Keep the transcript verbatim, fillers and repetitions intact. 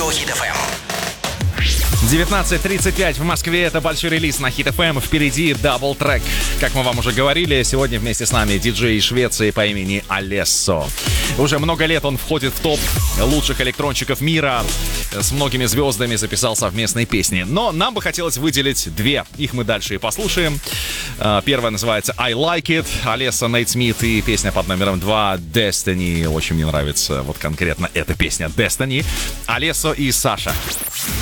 Радио Хит эф эм. девятнадцать тридцать пять в Москве. Это большой релиз на Хит эф эм. Впереди дабл-трек. Как мы вам уже говорили, сегодня вместе с нами диджей из Швеции по имени Алессо. Уже много лет он входит в топ лучших электронщиков мира. С многими звездами записал совместные песни. Но нам бы хотелось выделить две. Их мы дальше и послушаем. Первая называется I Like It. Алессо, Нейт Смит и песня под номером два Destiny. Очень мне нравится вот конкретно эта песня Destiny. Алессо и Саша.